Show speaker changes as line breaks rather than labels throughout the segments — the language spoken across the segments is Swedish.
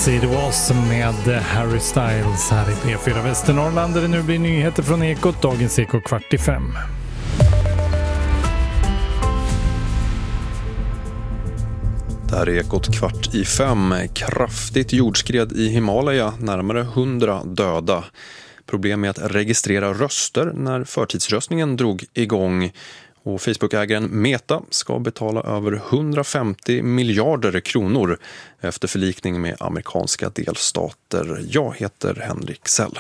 As It Was med Harry Styles här i P4 Västernorrland där det nu blir nyheter från Ekot, dagens Eko 4:45.
Det här är Ekot 4:45. Kraftigt jordskred i Himalaya, närmare 100 döda. Problem med att registrera röster när förtidsröstningen drog igång. Och Facebook-ägaren Meta ska betala över 150 miljarder kronor efter förlikning med amerikanska delstater. Jag heter Henrik Sell.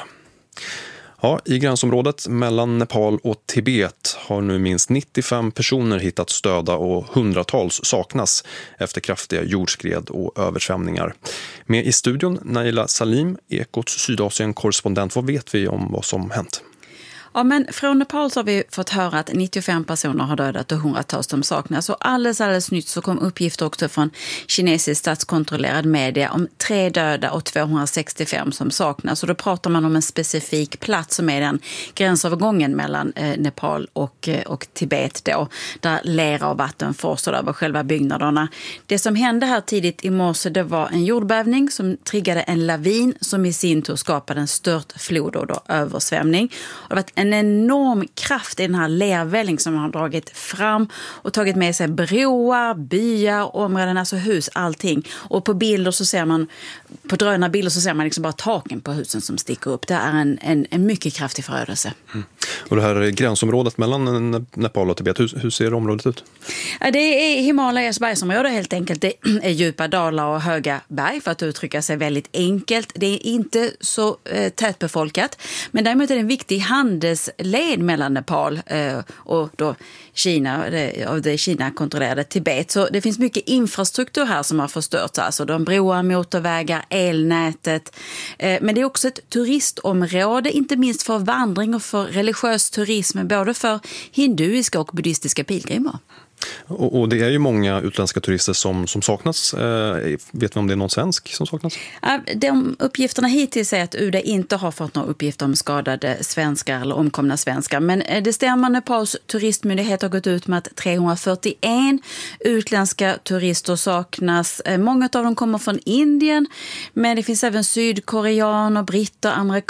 Ja, i gränsområdet mellan Nepal och Tibet har nu minst 95 personer hittats döda och hundratals saknas efter kraftiga jordskred och översvämningar. Med i studion Naila Salim, Ekots Sydasien-korrespondent. Vad vet vi om vad som hänt?
Ja, men från Nepal så har vi fått höra att 95 personer har dödat och hundratals som saknas. Och alldeles nytt så kom uppgifter också från kinesisk statskontrollerad media om 3 döda och 265 som saknas. Och då pratar man om en specifik plats som är den gränsövergången mellan Nepal och Tibet då, där lera och vatten forsar över själva byggnaderna. Det som hände här tidigt i morse, det var en jordbävning som triggade en lavin som i sin tur skapade en störtflod och då översvämning. Och det var en enorm kraft i den här lervälling som har dragit fram och tagit med sig broar, byar, områden, alltså hus, allting. Och på bilder så ser man, på drönarbilder så ser man liksom bara taken på husen som sticker upp. Det är en mycket kraftig förödelse. Mm.
Och det här gränsområdet mellan Nepal och Tibet, hur ser området ut?
Ja, det är Himalayas bergsområde helt enkelt. Det är djupa dalar och höga berg för att uttrycka sig väldigt enkelt. Det är inte så tätbefolkat, men däremot är det en viktig handelsled mellan Nepal och då Kina, och det Kina-kontrollerade Tibet. Så det finns mycket infrastruktur här som har förstörts. Alltså de broar, motorvägar, elnätet. Men det är också ett turistområde, inte minst för vandring och för religiös turism, både för hinduiska och buddhistiska pilgrimer.
Och det är ju många utländska turister som saknas. Vet vi om det är någon svensk som saknas?
De uppgifterna hittills är att UD inte har fått några uppgifter om skadade svenskar eller omkomna svenskar. Men det stämmer, Nepals turistmyndighet har gått ut med att 341 utländska turister saknas. Många av dem kommer från Indien, men det finns även sydkoreaner, britter,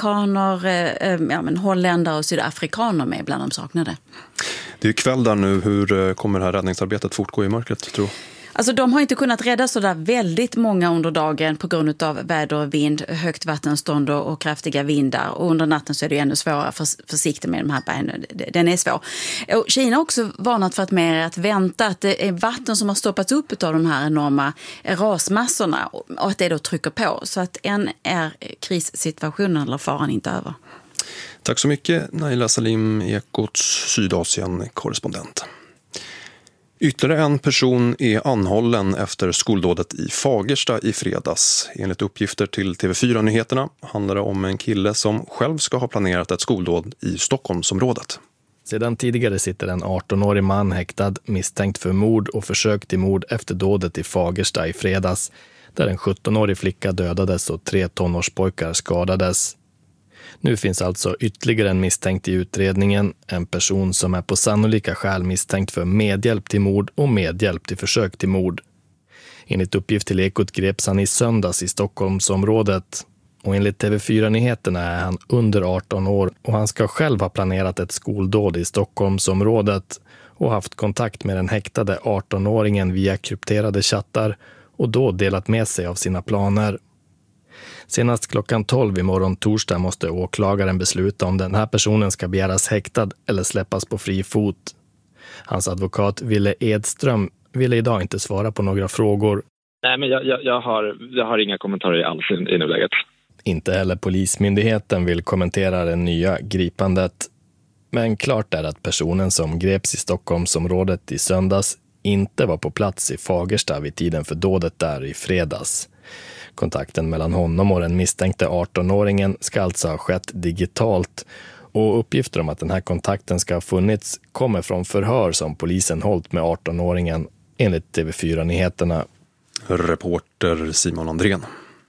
amerikaner, holländare och sydafrikaner med bland de saknade.
Det är ju kväll där nu. Hur kommer det här räddningsarbetet fortgå i mörkret, tror du?
Alltså de har inte kunnat rädda så där väldigt många under dagen på grund av väder och vind, högt vattenstånd och kraftiga vindar. Och under natten så är det ju ännu svårare försiktigt med de här bergen. Den är svår. Och Kina har också varnat för att vänta att det är vatten som har stoppats upp av de här enorma rasmassorna och att det då trycker på. Så att än är krissituationen eller faran inte över.
Tack så mycket, Naila Salim, Ekots Sydasien-korrespondent. Ytterligare en person är anhållen efter skoldådet i Fagersta i fredags. Enligt uppgifter till TV4-nyheterna handlar det om en kille som själv ska ha planerat ett skoldåd i Stockholmsområdet.
Sedan tidigare sitter en 18-årig man häktad misstänkt för mord och försök till mord efter dådet i Fagersta i fredags, där en 17-årig flicka dödades och 3 tonårspojkar skadades. Nu finns alltså ytterligare en misstänkt i utredningen, en person som är på sannolika skäl misstänkt för medhjälp till mord och medhjälp till försök till mord. Enligt uppgift till Ekot greps han i söndags i Stockholmsområdet och enligt TV4-nyheterna är han under 18 år och han ska själv ha planerat ett skoldåd i Stockholmsområdet och haft kontakt med den häktade 18-åringen via krypterade chattar och då delat med sig av sina planer. Senast klockan 12 imorgon torsdag måste åklagaren besluta om den här personen ska begäras häktad eller släppas på fri fot. Hans advokat Ville Edström ville idag inte svara på några frågor.
Nej, men jag har inga kommentarer alls i nuläget.
Inte heller polismyndigheten vill kommentera det nya gripandet. Men klart är att personen som greps i Stockholmsområdet i söndags inte var på plats i Fagersta vid tiden för dådet där i fredags. Kontakten mellan honom och den misstänkte 18-åringen ska alltså ha skett digitalt och uppgifter om att den här kontakten ska ha funnits kommer från förhör som polisen hållit med 18-åringen enligt TV4-nyheterna.
Reporter Simon Andrén.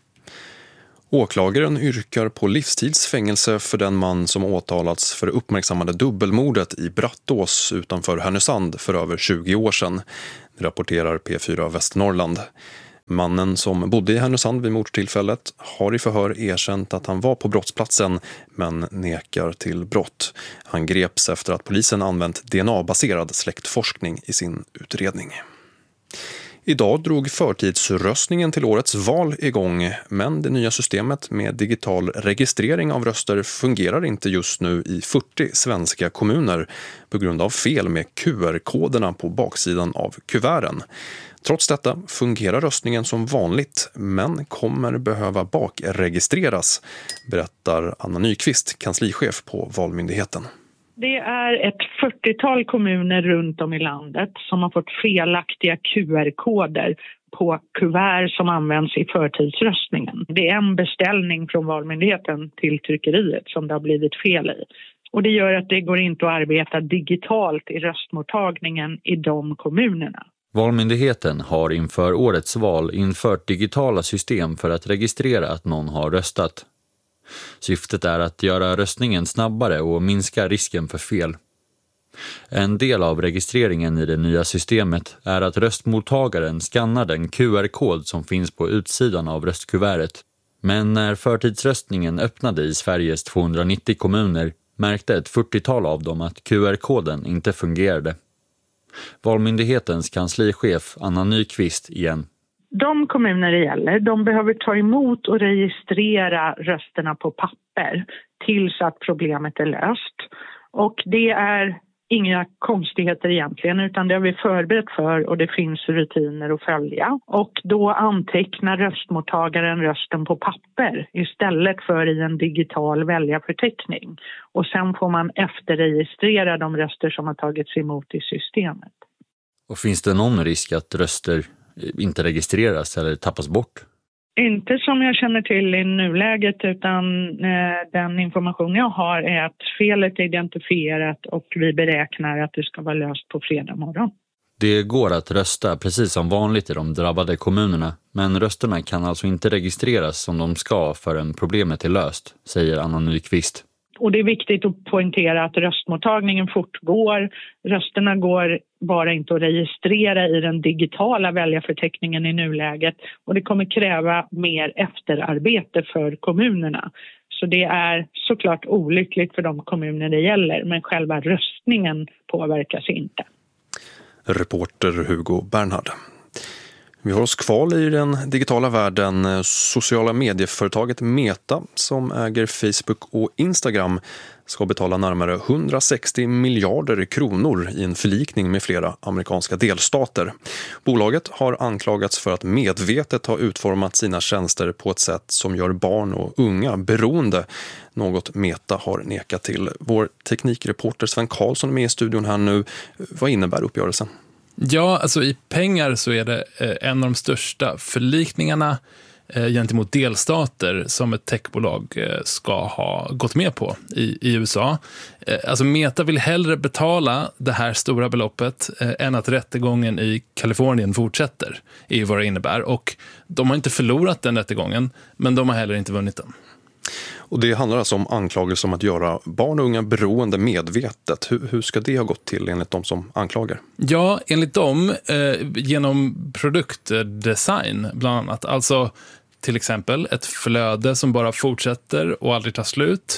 Åklagaren yrkar på livstidsfängelse för den man som åtalats för uppmärksammade dubbelmordet i Brattås utanför Härnösand för över 20 år sedan, rapporterar P4 Västernorrland. Mannen som bodde i Härnösand vid mordtillfället har i förhör erkänt att han var på brottsplatsen men nekar till brott. Han greps efter att polisen använt DNA-baserad släktforskning i sin utredning. Idag drog förtidsröstningen till årets val igång, men det nya systemet med digital registrering av röster fungerar inte just nu i 40 svenska kommuner på grund av fel med QR-koderna på baksidan av kuverten. Trots detta fungerar röstningen som vanligt, men kommer behöva bakregistreras, berättar Anna Nyqvist, kanslichef på Valmyndigheten.
Det är ett 40-tal kommuner runt om i landet som har fått felaktiga QR-koder på kuvert som används i förtidsröstningen. Det är en beställning från Valmyndigheten till tryckeriet som det har blivit fel i. Och det gör att det går inte att arbeta digitalt i röstmottagningen i de kommunerna.
Valmyndigheten har inför årets val infört digitala system för att registrera att någon har röstat. Syftet är att göra röstningen snabbare och minska risken för fel. En del av registreringen i det nya systemet är att röstmottagaren skannar den QR-kod som finns på utsidan av röstkuvertet. Men när förtidsröstningen öppnade i Sveriges 290 kommuner märkte ett 40-tal av dem att QR-koden inte fungerade. Valmyndighetens kanslichef Anna Nyqvist igen.
De kommuner det gäller, de behöver ta emot och registrera rösterna på papper tills att problemet är löst. Och det är inga konstigheter egentligen, utan det har vi förberett för och det finns rutiner att följa. Och då antecknar röstmottagaren rösten på papper istället för i en digital väljarförteckning. Och sen får man efterregistrera de röster som har tagits emot i systemet.
Och finns det någon risk att röster inte registreras eller tappas bort?
Inte som jag känner till i nuläget, utan den information jag har är att felet är identifierat och vi beräknar att det ska vara löst på fredag morgon.
Det går att rösta precis som vanligt i de drabbade kommunerna, men rösterna kan alltså inte registreras som de ska förrän problemet är löst, säger Anna Nyqvist.
Och det är viktigt att poängtera att röstmottagningen fortgår. Rösterna går bara inte att registrera i den digitala väljarförteckningen i nuläget. Och det kommer kräva mer efterarbete för kommunerna. Så det är såklart olyckligt för de kommuner det gäller, men själva röstningen påverkas inte.
Reporter Hugo Bernhard. Vi har oss kvar i den digitala världen. Sociala medieföretaget Meta, som äger Facebook och Instagram, ska betala närmare 160 miljarder kronor i en förlikning med flera amerikanska delstater. Bolaget har anklagats för att medvetet ha utformat sina tjänster på ett sätt som gör barn och unga beroende, något Meta har nekat till. Vår teknikreporter Sven Karlsson är med i studion här nu. Vad innebär uppgörelsen?
Ja, alltså i pengar så är det en av de största förlikningarna gentemot delstater som ett techbolag ska ha gått med på i USA. Alltså Meta vill hellre betala det här stora beloppet än att rättegången i Kalifornien fortsätter, är ju vad det innebär. Och de har inte förlorat den rättegången, men de har heller inte vunnit den.
Och det handlar alltså om anklagelser om att göra barn och unga beroende medvetet. Hur ska det ha gått till enligt de som anklagar?
Ja, enligt dem genom produktdesign bland annat. Alltså till exempel ett flöde som bara fortsätter och aldrig tar slut.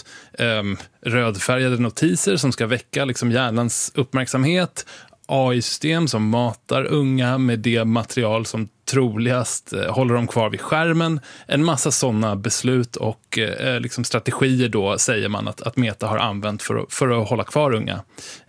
Rödfärgade notiser som ska väcka liksom hjärnans uppmärksamhet. AI-system som matar unga med det material som troligast håller dem kvar vid skärmen. En massa sådana beslut och liksom strategier då säger man att Meta har använt för att hålla kvar unga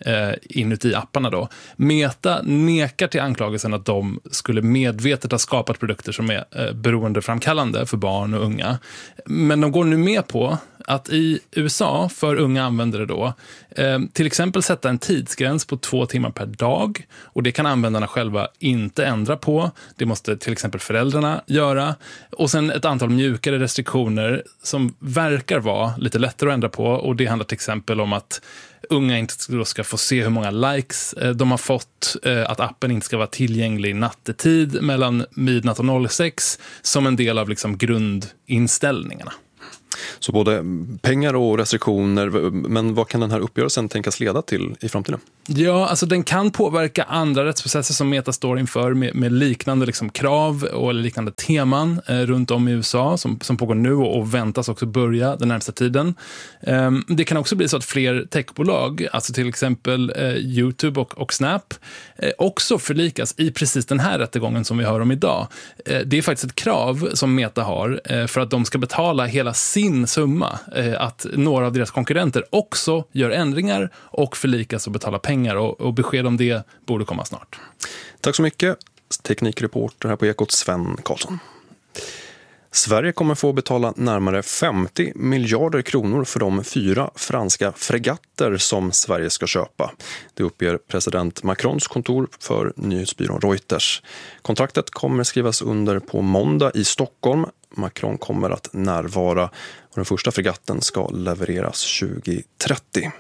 inuti apparna då. Meta nekar till anklagelsen att de skulle medvetet ha skapat produkter som är beroendeframkallande för barn och unga. Men de går nu med på att i USA för unga användare då till exempel sätta en tidsgräns på 2 timmar per dag, och det kan användarna själva inte ändra på. Det måste till exempel föräldrarna göra. Och sen ett antal mjukare restriktioner som verkar vara lite lättare att ändra på, och det handlar till exempel om att unga inte ska få se hur många likes de har fått, att appen inte ska vara tillgänglig nattetid mellan midnatt och 06 som en del av liksom grundinställningarna.
Så både pengar och restriktioner, men vad kan den här uppgörelsen tänkas leda till i framtiden?
Ja, alltså den kan påverka andra rättsprocesser som Meta står inför med liknande liksom krav och liknande teman runt om i USA som pågår nu och väntas också börja den närmaste tiden. Det kan också bli så att fler techbolag, alltså till exempel YouTube och Snap, också förlikas i precis den här rättegången som vi hör om idag. Det är faktiskt ett krav som Meta har för att de ska betala hela sin summa, att några av deras konkurrenter också gör ändringar och förlikas och betalar pengar, och besked om det borde komma snart.
Tack så mycket, teknikreporter här på Ekot, Sven Karlsson. Sverige kommer få betala närmare 50 miljarder kronor för de 4 franska fregatter som Sverige ska köpa. Det uppger president Macrons kontor för nyhetsbyrån Reuters. Kontraktet kommer skrivas under på måndag i Stockholm. Macron kommer att närvara och den första fregatten ska levereras 2030.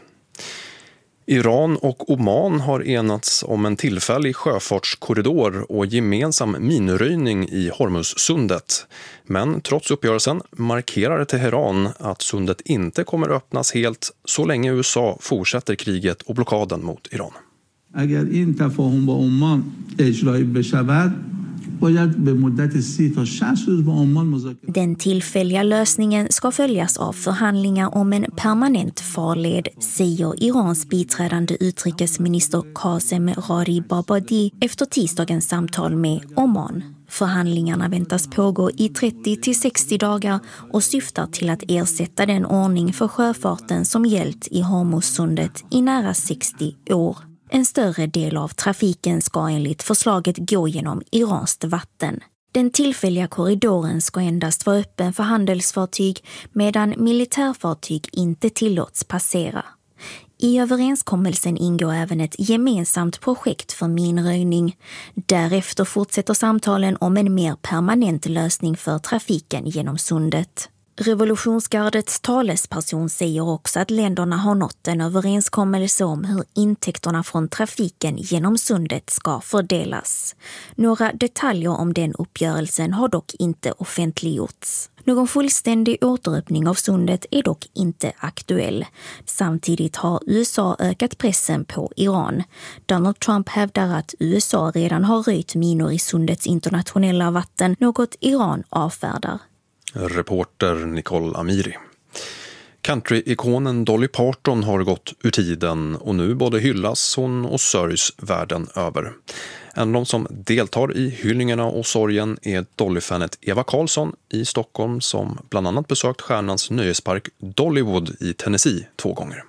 Iran och Oman har enats om en tillfällig sjöfartskorridor och gemensam minröjning i Hormuzsundet. Men trots uppgörelsen markerar Teheran att sundet inte kommer öppnas helt så länge USA fortsätter kriget och blockaden mot Iran.
Agar in tafahum ba Oman ijra'i beshavad باید به مدت 30 تا 60 روز با عمان مذاکره.
Den tillfälliga lösningen ska följas av förhandlingar om en permanent farled, säger Irans biträdande utrikesminister Qasem Gharibabadi efter tisdagens samtal med Oman. Förhandlingarna väntas pågå i 30 till 60 dagar och syftar till att ersätta den ordning för sjöfarten som gällt i Hormuzsundet i nära 60 år. En större del av trafiken ska enligt förslaget gå genom iranskt vatten. Den tillfälliga korridoren ska endast vara öppen för handelsfartyg medan militärfartyg inte tillåts passera. I överenskommelsen ingår även ett gemensamt projekt för minröjning. Därefter fortsätter samtalen om en mer permanent lösning för trafiken genom sundet. Revolutionsgardets talesperson säger också att länderna har nått en överenskommelse om hur intäkterna från trafiken genom sundet ska fördelas. Några detaljer om den uppgörelsen har dock inte offentliggjorts. Någon fullständig återöppning av sundet är dock inte aktuell. Samtidigt har USA ökat pressen på Iran. Donald Trump hävdar att USA redan har röjt minor i sundets internationella vatten, något Iran avfärdar.
Reporter Nicole Amiri. Country-ikonen Dolly Parton har gått ur tiden och nu både hyllas hon och sörjs världen över. En av de som deltar i hyllningarna och sorgen är Dolly-fanet Eva Karlsson i Stockholm som bland annat besökt stjärnans nöjespark Dollywood i Tennessee 2 gånger.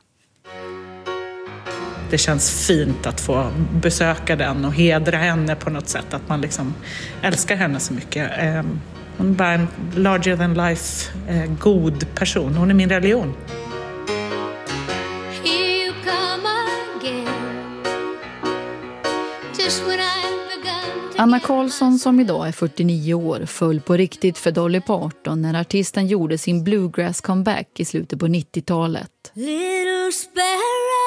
Det känns fint att få besöka den och hedra henne på något sätt, att man liksom älskar henne så mycket. Hon är bara en larger than life god person. Hon är min religion.
Anna Karlsson, som idag är 49 år, föll på riktigt för Dolly Parton när artisten gjorde sin bluegrass comeback i slutet på 90-talet.
Little sparrow,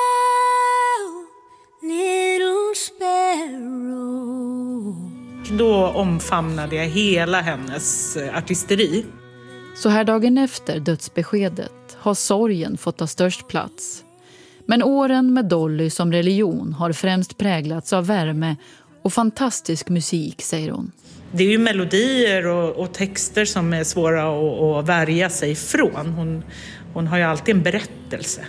little sparrow.
Då omfamnade jag hela hennes artisteri.
Så här dagen efter dödsbeskedet har sorgen fått ta störst plats. Men åren med Dolly som religion har främst präglats av värme och fantastisk musik, säger hon.
Det är ju melodier och texter som är svåra att värja sig från. Hon har ju alltid en berättelse.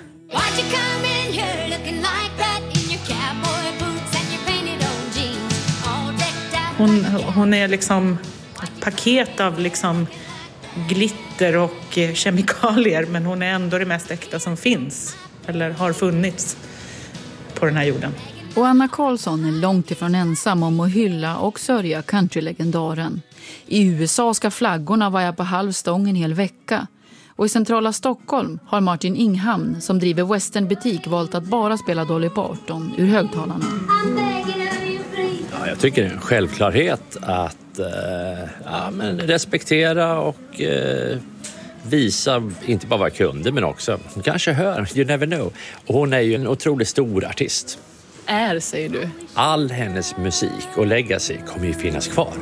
Hon är liksom ett paket av liksom glitter och kemikalier, men hon är ändå det mest äkta som finns eller har funnits på den här jorden.
Och Anna Karlsson är långt ifrån ensam om att hylla och sörja countrylegendaren. I USA ska flaggorna vaja på halvstång en hel vecka. Och i centrala Stockholm har Martin Inghamn, som driver Western-butik, valt att bara spela Dolly Parton ur högtalarna.
Ja, jag tycker det är en självklarhet att respektera och visa inte bara våra kunder men också, hon kanske hör, you never know. Och hon är ju en otroligt stor artist.
Säger du?
All hennes musik och legacy kommer ju finnas kvar.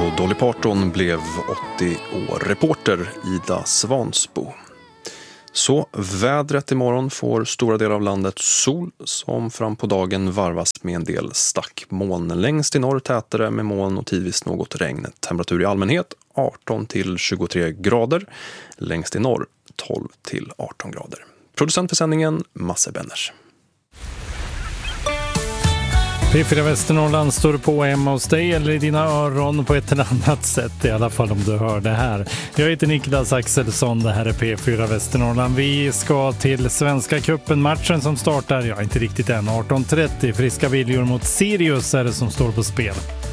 och Dolly Parton blev 80 år. Reporter Ida Svansbo. Så vädret imorgon får stora delar av landet sol som fram på dagen varvas med en del stackmoln. Längst i norr tätare med moln och tidvis något regn. Temperatur i allmänhet 18 till 23 grader. Längst i norr 12 till 18 grader. Producent för sändningen Masse Benners.
P4 Västernorrland står på hemma hos dig eller i dina öron på ett eller annat sätt, i alla fall om du hör det här. Jag heter Niklas Axelsson, det här är P4 Västernorrland. Vi ska till Svenska cupen-matchen som startar, inte riktigt än, 18:30. Friska viljor mot Sirius är det som står på spel.